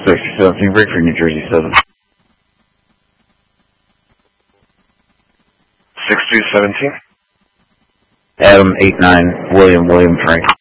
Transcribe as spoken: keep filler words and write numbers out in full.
Sector seventeen, break for New Jersey seven. six two seventeen. Adam eight nine, William, William Frank.